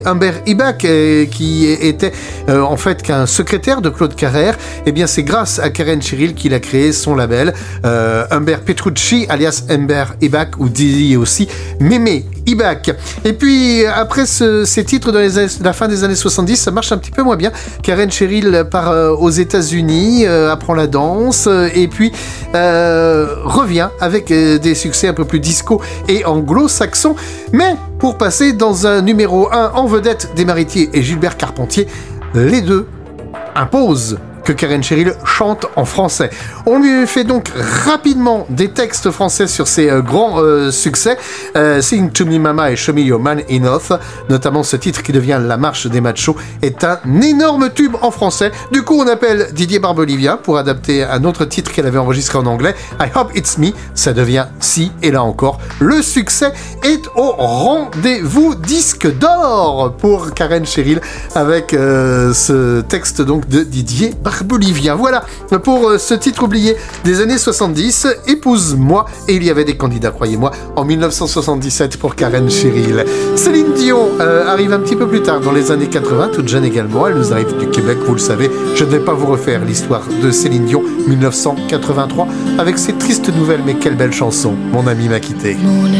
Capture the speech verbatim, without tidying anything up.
Humbert Ibach, euh, qui était euh, en fait qu'un secrétaire de Claude Carrère, eh bien c'est grâce à Karen Cheryl qu'il a créé son label, euh, Humbert Petrucci, alias Humbert Ibach, ou dit aussi Mémé Ibach. Et puis après ce, ces titres dans les années, la fin des années soixante-dix, ça marche un petit peu moins bien. Karen Cheryl part euh, aux États-Unis, euh, apprend la danse, euh, et puis euh, revient avec euh, des succès un peu plus disco et anglo-saxons, mais pour passer dans un numéro un en vedette des Maritiers et Gilbert Carpentier, les deux imposent que Karen Cheryl chante en français. On lui fait donc rapidement des textes français sur ses euh, grands euh, succès, euh, Sing to Me Mama et Show Me Your Man Enough, notamment ce titre qui devient La Marche des Machos, est un énorme tube en français. Du coup, on appelle Didier Barbelivien pour adapter un autre titre qu'elle avait enregistré en anglais, I Hope It's Me, ça devient Si, et là encore, le succès est au rendez-vous, disque d'or pour Karen Cheryl avec euh, ce texte donc de Didier Barbelivien. Bolivien. Voilà pour euh, ce titre oublié des années soixante-dix, Épouse-moi, et il y avait des candidats, croyez-moi, en dix-neuf cent soixante-dix-sept pour Karen Cheryl. Céline Dion euh, arrive un petit peu plus tard dans les années quatre-vingts, toute jeune également, elle nous arrive du Québec, vous le savez. Je ne vais pas vous refaire l'histoire de Céline Dion, dix-neuf cent quatre-vingt-trois, avec ses tristes nouvelles, mais quelle belle chanson, Mon ami m'a quitté. Mon